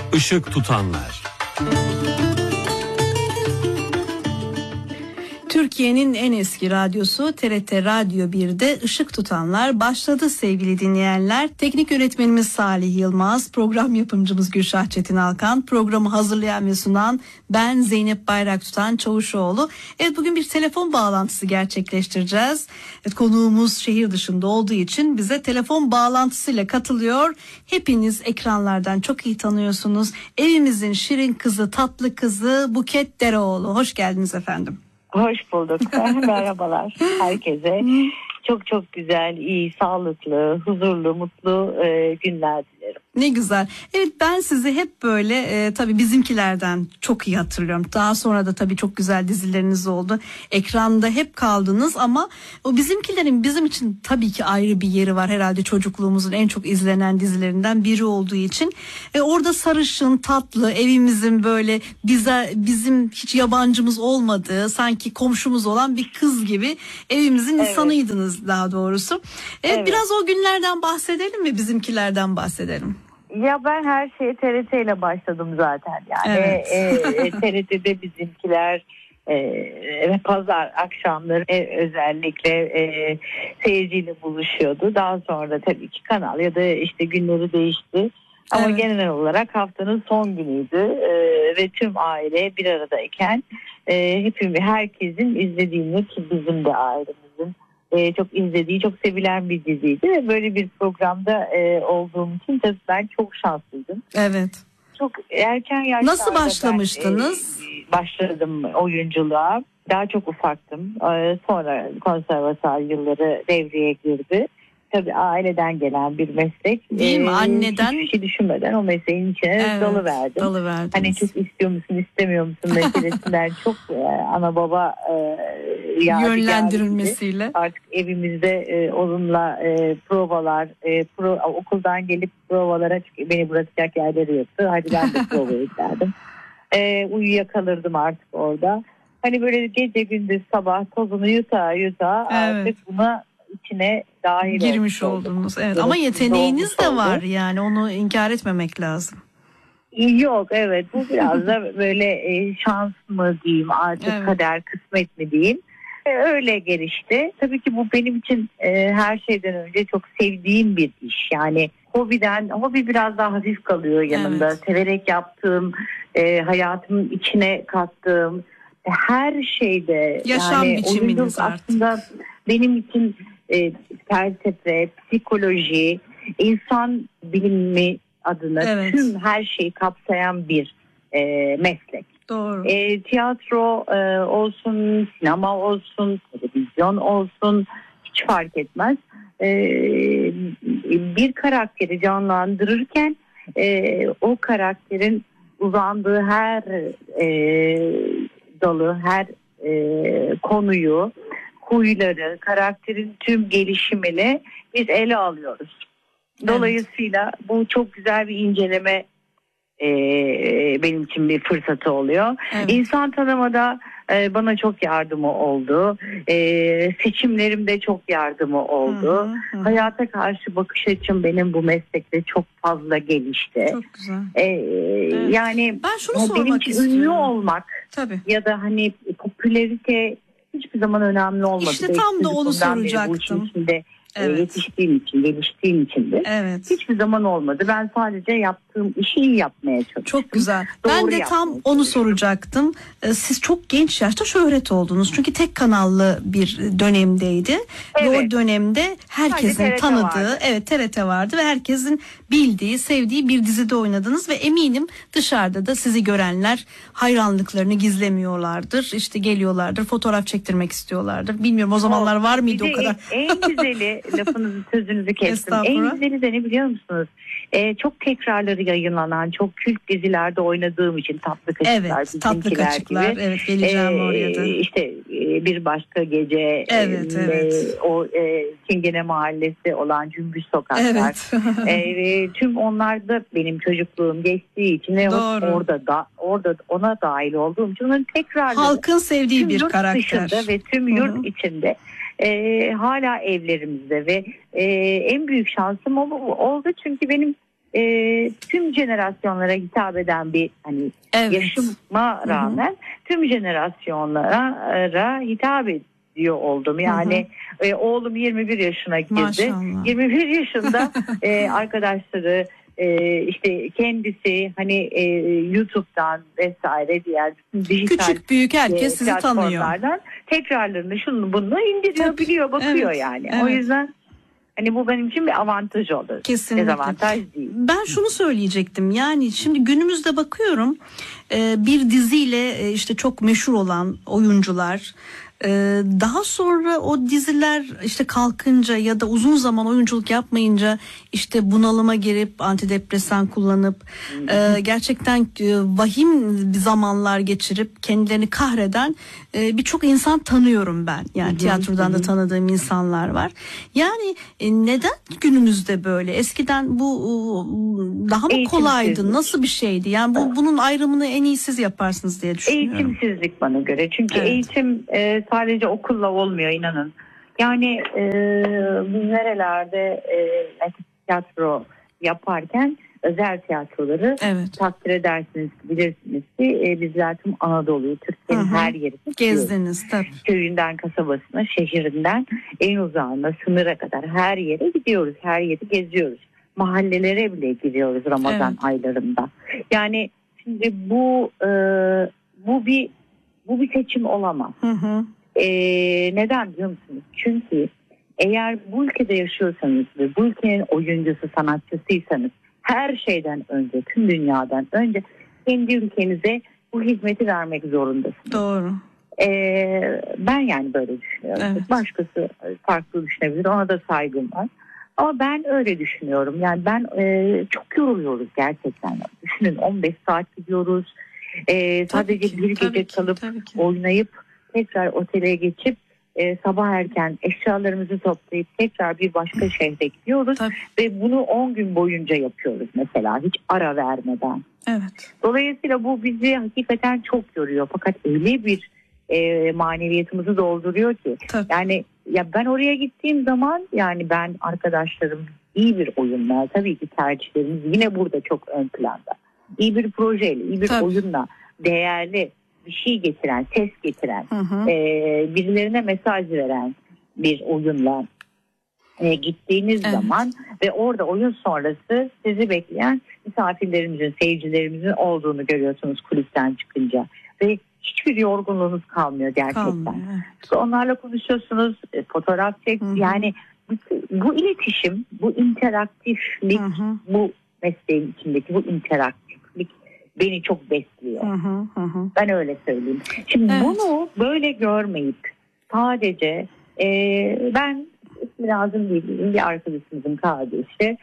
Işık tutanlar. Türkiye'nin en eski radyosu TRT Radyo 1'de Işık Tutanlar başladı sevgili dinleyenler. Teknik yönetmenimiz Salih Yılmaz, program yapımcımız Gülşah Çetin Alkan, programı hazırlayan ve sunan ben Zeynep Bayraktutan Çavuşoğlu. Evet, bugün bir telefon bağlantısı gerçekleştireceğiz. Evet, konuğumuz şehir dışında olduğu için bize telefon bağlantısıyla katılıyor. Hepiniz ekranlardan çok iyi tanıyorsunuz. Evimizin şirin kızı, tatlı kızı Buket Dereoğlu. Hoş geldiniz efendim. Hoş bulduk. Merhabalar herkese. Çok güzel, iyi, sağlıklı, huzurlu, mutlu günler dilerim. Ne güzel. Evet, ben sizi hep böyle tabii bizimkilerden çok iyi hatırlıyorum. Daha sonra da tabii çok güzel dizileriniz oldu. Ekranda hep kaldınız ama o bizimkilerin bizim için tabii ki ayrı bir yeri var. Herhalde çocukluğumuzun en çok izlenen dizilerinden biri olduğu için. Orada sarışın, tatlı, evimizin böyle bizim hiç yabancımız olmadığı, sanki komşumuz olan bir kız gibi evimizin insanıydınız daha doğrusu. Evet. Biraz o günlerden bahsedelim mi? Bizimkilerden bahsedelim. Ya ben her şeye TRT ile başladım zaten. Yani TRT'de bizimkiler ve pazar akşamları özellikle seyirciyle buluşuyordu. Daha sonra tabii ki kanal ya da işte günleri değişti. Ama genel olarak haftanın son günüydü ve tüm aile bir aradayken herkesin izlediğini, ki bizim de ailemizin çok izlediği, çok sevilen bir diziydi ve böyle bir programda olduğum için tabii ben çok şanslıydım. Evet. Çok erken yaşlarda nasıl başlamıştınız? Başladım oyunculuğa. Daha çok ufaktım. Sonra konservatuar yılları devreye girdi. Tabii aileden gelen bir meslek. Değil mi? Anneden. Hiçbir şey düşünmeden o mesleğin içine dalıverdim. Hani çok istiyor musun, istemiyor musun meselesinden çok ana baba yönlendirilmesiyle. Artık evimizde onunla provalar, okuldan gelip provalara, çünkü beni bırakacak yerleri yoktu. Hadi ben de provaya giderdim. Uyuyakalırdım artık orada. Hani böyle gece gündüz sabah tozunu yuta artık buna içine dahil girmiş oldunuz. Evet, ama yeteneğiniz de var, yani onu inkar etmemek lazım. Yok, evet, bu biraz da böyle şans mı diyeyim artık, kader, kısmet mi diyeyim. Öyle gelişti. Tabii ki bu benim için her şeyden önce çok sevdiğim bir iş. Yani hobi biraz daha hafif kalıyor yanımda. Severek yaptığım, hayatımın içine kattığım her şeyde. Yaşam biçiminiz aslında benim için felsefe, psikoloji, insan bilimi adına tüm her şeyi kapsayan bir meslek. Doğru. Tiyatro olsun, sinema olsun, televizyon olsun, hiç fark etmez. Bir karakteri canlandırırken o karakterin uzandığı her dalı, her konuyu, huyları, karakterin tüm gelişimini biz ele alıyoruz. Dolayısıyla bu çok güzel bir inceleme benim için bir fırsatı oluyor. İnsan tanımada bana çok yardımı oldu. Seçimlerimde çok yardımı oldu. Hayata karşı bakış açım benim bu meslekte çok fazla gelişti. Çok güzel. Yani ben şunu sormak benim için istiyorum. ünlü olmak ya da hani popülerite hiçbir zaman önemli olmadı. İşte tam da onu soracaktım. Yetiştiğim için, geliştiğim için de hiçbir zaman olmadı. Ben sadece yaptığım işi iyi yapmaya çalıştım. Çok güzel. Ben de tam onu soracaktım. Siz çok genç yaşta şöhret oldunuz. Çünkü tek kanallı bir dönemdeydi. Ve o dönemde herkesin tanıdığı, TRT vardı ve herkesin bildiği, sevdiği bir dizide oynadınız ve eminim dışarıda da sizi görenler hayranlıklarını gizlemiyorlardır. İşte geliyorlardır, fotoğraf çektirmek istiyorlardır. Bilmiyorum, o zamanlar var mıydı o kadar? En güzeli lafınızı, sözünüzü kestim. En güzeli de ne biliyor musunuz? Çok tekrarları yayınlanan, çok kült dizilerde oynadığım için Tatlı Kaşıklar, Tatlı Kaşıklar gibi. Geleceğim oraya da. İşte Bir Başka Gece, o Çingene Mahallesi olan Cümbüş Sokaklar. Tüm onlar da benim çocukluğum geçtiği için ve orada ona dahil olduğum için onların tekrarları. Halkın sevdiği bir karakter. Dışında ve tüm yurt içinde. Hala evlerimizde ve en büyük şansım oldu çünkü benim tüm jenerasyonlara hitap eden bir hani yaşıma rağmen tüm jenerasyonlara hitap ediyor oldum. Yani oğlum 21 yaşına girdi. Maşallah. 21 yaşında arkadaşları işte kendisi hani YouTube'dan vesaire diğer dijital küçük büyük herkes sizi tanıyor. Tekrarlarını şunu bunu indiriyor, biliyor, bakıyor yani. Evet. O yüzden hani bu benim için bir avantaj olur. Kesinlikle. Dezavantaj değil. Ben şunu söyleyecektim. Yani şimdi günümüzde bakıyorum bir diziyle işte çok meşhur olan oyuncular daha sonra o diziler işte kalkınca ya da uzun zaman oyunculuk yapmayınca işte bunalıma girip antidepresan kullanıp gerçekten vahim zamanlar geçirip kendilerini kahreden birçok insan tanıyorum ben. Yani tiyatrodan da tanıdığım insanlar var. Yani neden günümüzde böyle? Eskiden bu daha mı kolaydı? Nasıl bir şeydi? Yani bunun ayrımını en iyi siz yaparsınız diye düşünüyorum. Eğitimsizlik bana göre. Çünkü eğitim sadece okulla olmuyor, inanın. Yani biz nerelerde tiyatro yaparken özel tiyatroları takdir edersiniz, bilirsiniz ki bizler tüm Anadolu'yu, Türkiye'nin her yerini gezdiniz tabii. Köyünden kasabasına, şehrinden en uzağına, sınıra kadar her yere gidiyoruz, her yeri geziyoruz. Mahallelere bile gidiyoruz Ramazan aylarında. Yani şimdi bu bir seçim olamaz. Neden biliyor musunuz? Çünkü eğer bu ülkede yaşıyorsanız ve bu ülkenin oyuncusu, sanatçısıysanız her şeyden önce, tüm dünyadan önce kendi ülkenize bu hizmeti vermek zorundasınız. Doğru. Ben yani böyle düşünüyorum. Evet. Başkası farklı düşünebilir. Ona da saygım var. Ama ben öyle düşünüyorum. Yani ben çok yoruluyoruz gerçekten. Düşünün 15 saat gidiyoruz. Sadece bir gece kalıp oynayıp tekrar otele geçip sabah erken eşyalarımızı toplayıp tekrar bir başka şehre gidiyoruz. Ve bunu 10 gün boyunca yapıyoruz mesela, hiç ara vermeden. Evet. Dolayısıyla bu bizi hakikaten çok yoruyor. Fakat öyle bir maneviyatımızı dolduruyor ki. Yani ya ben oraya gittiğim zaman yani ben arkadaşlarım iyi bir oyunla, tabii ki tercihlerimiz yine burada çok ön planda. İyi bir projeyle, iyi bir oyunla, değerli bir şey getiren, ses getiren, birilerine mesaj veren bir oyunla gittiğiniz zaman ve orada oyun sonrası sizi bekleyen misafirlerimizin, seyircilerimizin olduğunu görüyorsunuz kulisten çıkınca. Ve hiçbir yorgunluğunuz kalmıyor gerçekten. Onlarla konuşuyorsunuz, fotoğraf çek, yani bu iletişim, bu interaktiflik, bu mesleğin içindeki bu interaktiflik beni çok besliyor. Ben öyle söyleyeyim. Şimdi bunu böyle görmeyip sadece ben ismi lazım değil, bir arkadaşımızın kardeşi,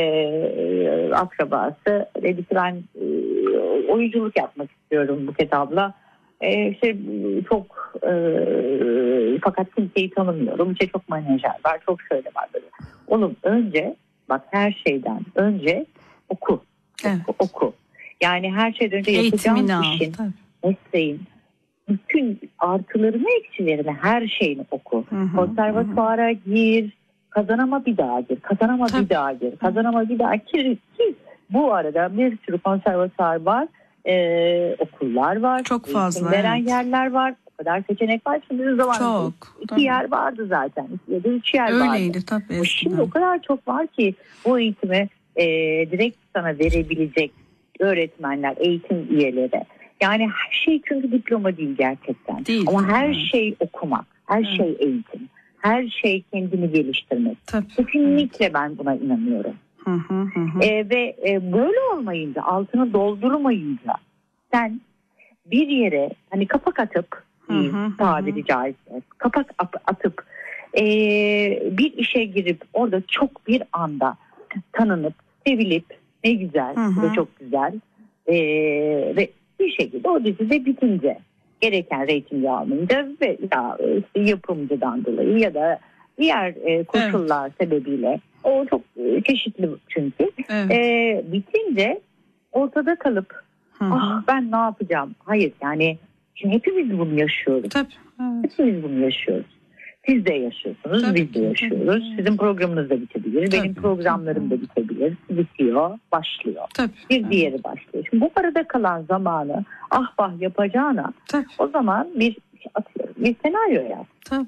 akrabası dedi ki ben oyunculuk yapmak istiyorum Buket abla. Çok fakat kimseyi tanımıyorum. İşte çok menajer var, çok şöyle var böyle. Oğlum önce bak, her şeyden önce oku. Oku. Yani her şeyden önce yapacağın işin, mesleğin bütün artılarını, eksilerini, her şeyini oku. Konservatuara gir, kazanama bir daha gir, kazanama bir daha gir, kazanama bir daha gir. Bu arada bir sürü konservatuar var, okullar var, çok fazla veren yerler var, o kadar seçenek var. Şimdi bizim zamanımızda 2 yer vardı zaten, 2 ya da 3 yer vardı. Öyleydi tabii. Şimdi o kadar çok var ki bu eğitimi direkt sana verebilecek öğretmenler, eğitim üyeleri. Yani her şey çünkü diploma değil gerçekten. Değil, ama her şey okumak, her şey eğitim, her şey kendini geliştirmek. Kesinlikle ben buna inanıyorum. Ve böyle olmayınca, altını doldurmayınca sen bir yere hani kapak atıp tabiri caizse kapak atıp bir işe girip orada çok bir anda tanınıp sevilip ne güzel, bu da çok güzel ve bir şekilde o dizide bitince gereken reytingi almayınca ve işte yapımcıdan dolayı ya da diğer koşullar sebebiyle, o çok çeşitli çünkü bitince ortada kalıp ben ne yapacağım? Hayır, yani şimdi hepimiz bunu yaşıyoruz. Hepimiz bunu yaşıyoruz. Siz de yaşıyorsunuz, Tabii biz de ki, yaşıyoruz. tabii. Sizin programınız da bitebilir, benim Tabii. programlarım da bitebilir. Bitiyor, başlıyor. Tabii. Bir diğeri başlıyor. Şimdi bu arada kalan zamanı ah bah yapacağına Tabii. o zaman bir senaryo yap. Tabii.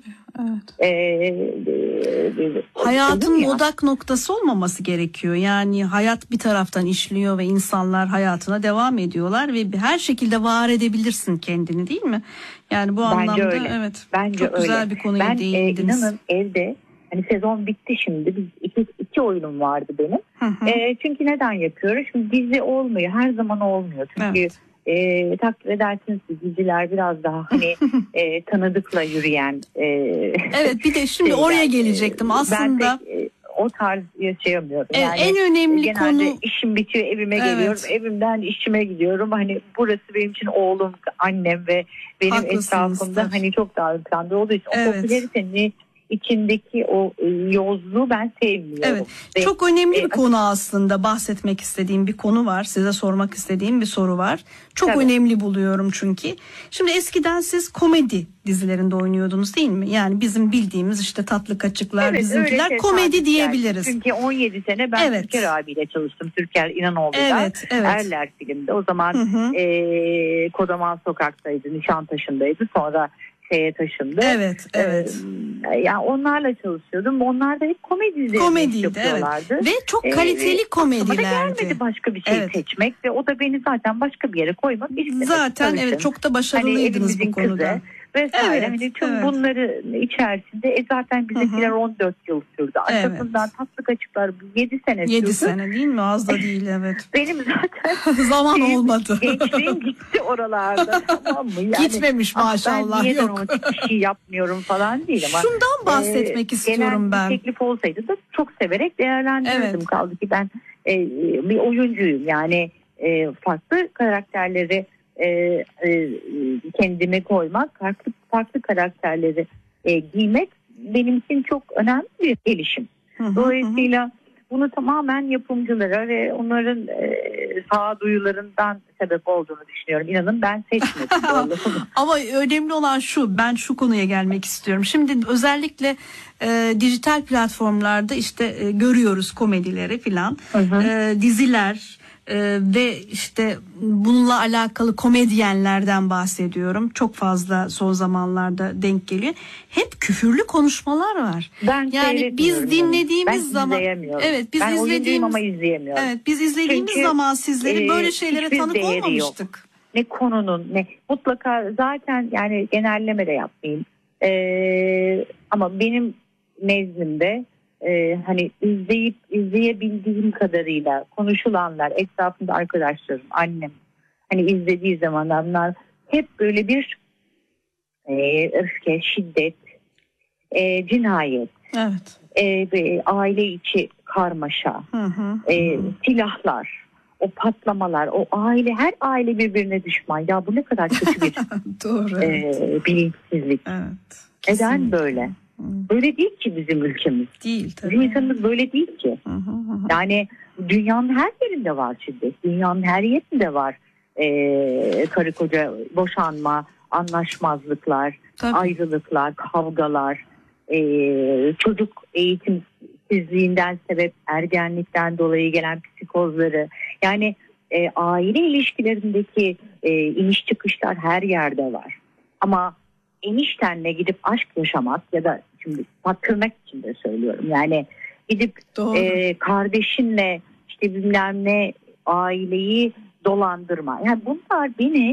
Evet. Hayatın Hayatın odak noktası olmaması gerekiyor. Yani hayat bir taraftan işliyor ve insanlar hayatına devam ediyorlar ve her şekilde var edebilirsin kendini, değil mi? Yani bu anlamda öyle. evet. Bence çok güzel öyle. bir konuya değindiniz. İnanın evde hani sezon bitti şimdi. Biz iki oyunum vardı benim. Çünkü neden yapıyoruz? Şimdi dizi olmuyor. Her zaman olmuyor. Çünkü takdir edersiniz ki diziler biraz daha hani tanıdıkla yürüyen. Evet, bir de şimdi oraya gelecektim aslında. Ben pek o tarz yaşayamıyorum. Yani en önemli genelde konu işim bitiyor, evime geliyorum. Evimden işime gidiyorum. Hani burası benim için oğlum, annem ve benim etrafımda hani çok daha ön planda olduğu için o popülaritenin içindeki o yozluğu ben sevmiyorum. Evet. Çok önemli bir konu aslında, bahsetmek istediğim bir konu var. Size sormak istediğim bir soru var. Çok önemli buluyorum çünkü. Şimdi eskiden siz komedi dizilerinde oynuyordunuz, değil mi? Yani bizim bildiğimiz işte Tatlı Kaçıklar, Bizimkiler komedi diyebiliriz. Çünkü 17 sene ben Türker abiyle çalıştım. Türker İnanoğlu'da. Erler filmde. O zaman Kodaman Sokak'taydı, Nişantaşı'ndaydı. Sonra taşındı. Evet. Yani onlarla çalışıyordum. Onlar da hep komediydi, yapıyorlardı. Ve çok kaliteli komedilerdi. Bana gelmedi başka bir şey seçmek ve o da beni zaten başka bir yere koymak istemedi. Zaten çok da başarılıydınız bu konuda. Kızı vesaire. Hani tüm bunları içerisinde zaten bizimkiler 14 yıl sürdü. Arkasından Tatlı Kaçıklar 7 sene sürdü. 7 sene değil mi? Az da değil, evet. Benim zaten zaman olmadı. Gençliğim gitti oralarda, tamam mı? Yani, gitmemiş maşallah, ben yok. Ben o işi yapmıyorum falan değil ama. Şundan bahsetmek istiyorum ben. Genel bir teklif olsaydı da çok severek değerlendirirdim. Kaldı ki ben bir oyuncuyum. Yani farklı karakterleri kendime koymak, farklı karakterleri giymek benim için çok önemli bir gelişim. Dolayısıyla bunu tamamen yapımcılara ve onların sağduyularından sebep olduğunu düşünüyorum. İnanın ben seçmedim. Ama önemli olan şu, ben şu konuya gelmek istiyorum. Şimdi özellikle dijital platformlarda işte görüyoruz komedileri filan, diziler. Ve işte bununla alakalı komedyenlerden bahsediyorum. Çok fazla son zamanlarda denk geliyor. Hep küfürlü konuşmalar var. Yani biz dinlediğimiz zaman biz izlediğimiz ama izleyemiyorum. Evet, biz izlediğimiz zaman sizleri böyle şeylere tanık olmamıştık. Yok. Ne konunun ne mutlaka zaten yani genelleme de yapmayayım. Ama benim nezdimde hani izleyebildiğim kadarıyla konuşulanlar, etrafında arkadaşlarım, annem hani izlediği zamanlar hep böyle bir öfke, şiddet, cinayet, aile içi karmaşa, silahlar, o patlamalar, o aile, her aile birbirine düşman. Ya bu ne kadar kötü bir bilinçsizlik. Neden böyle? Böyle değil ki bizim ülkemiz. Değil tabii. Bizim insanımız böyle değil ki. Yani dünyanın her yerinde var şiddet. Dünyanın her yerinde var karı koca boşanma, anlaşmazlıklar, ayrılıklar, kavgalar, çocuk eğitimsizliğinden sebep ergenlikten dolayı gelen psikozları. Yani aile ilişkilerindeki iniş çıkışlar her yerde var. Ama eniştenle gidip aşk yaşamak ya da şimdi tırnak için de söylüyorum. Yani gidip kardeşinle işte bilmem ne aileyi dolandırma. Yani bunlar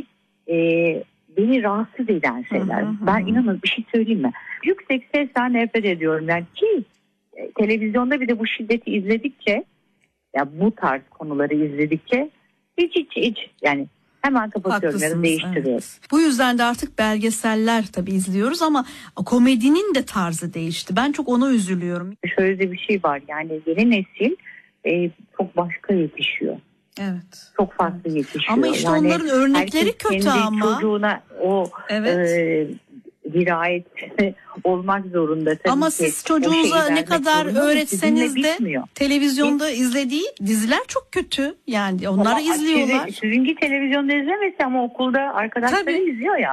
beni rahatsız eden şeyler. Ben inanın bir şey söyleyeyim mi? Yüksek sesle nefret ediyorum. Yani ki televizyonda bir de bu şiddeti izledikçe ya bu tarz konuları izledikçe hiç yani hemen kapatıyorum ya da değiştiriyorum. Evet. Bu yüzden de artık belgeseller tabii izliyoruz ama komedinin de tarzı değişti. Ben çok ona üzülüyorum. Şöyle de bir şey var, yani yeni nesil çok başka yetişiyor. Evet. Çok farklı yetişiyor. Ama işte yani onların örnekleri kötü ama. Kendi çocuğuna o dirayet olmak zorunda. Tabii ama siz çocuğunuza ne kadar öğretseniz de televizyonda izlediği diziler çok kötü. Yani onları izliyorlar. Sizinki televizyonda izlemesi ama okulda arkadaşları izliyor ya.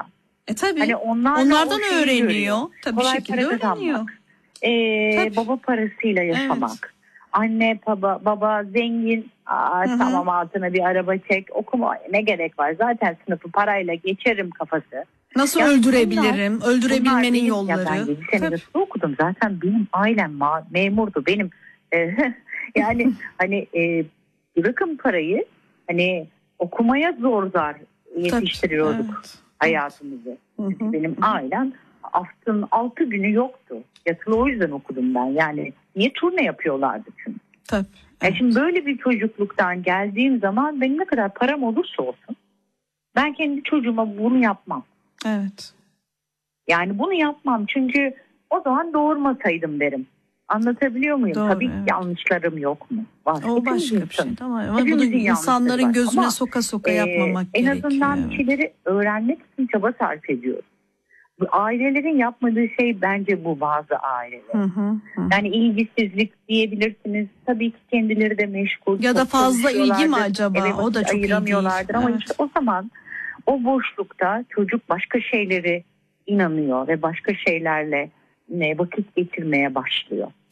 Tabii. Hani Onlardan o şeyi öğreniyor. görüyor. Tabii bir Kolay şekilde para öğreniyor. kazanmak. Baba parasıyla yaşamak. Evet. Anne baba zengin, tamam altına bir araba çek, okuma ne gerek var, zaten sınıfı parayla geçerim kafası. Nasıl Yani öldürebilirim? Öldürebilmenin benim, yolları. Ya ben 7 sene nasıl okudum, zaten benim ailem memurdu, benim yani hani bırakın parayı, hani okumaya zor zar yetiştiriyorduk Evet. hayatımızı. Çünkü benim ailem haftanın 6 günü yoktu. Yatılı, o yüzden okudum ben. Yani niye turne yapıyorlardı çünkü. Tabii. Şimdi böyle bir çocukluktan geldiğim zaman benim ne kadar param olursa olsun ben kendi çocuğuma bunu yapmam. Evet. Yani bunu yapmam çünkü o zaman doğurmasaydım derim. Anlatabiliyor muyum? Doğru, Tabii ki evet. yanlışlarım yok mu? Var. O başka bir şey. Ama bunu insanların gözüne soka yapmamak en gerekiyor. azından bir şeyleri öğrenmek için çaba sarf ediyoruz. Bu ailelerin yapmadığı şey bence bu, bazı aileler. Yani ilgisizlik diyebilirsiniz. Tabii ki kendileri de meşgul. Ya da fazla ilgi mi acaba? Eve O da çok iyi ayıramıyorlardır değil. ama Evet. işte o zaman o boşlukta çocuk başka şeyleri inanıyor ve başka şeylerle vakit geçirmeye başlıyor.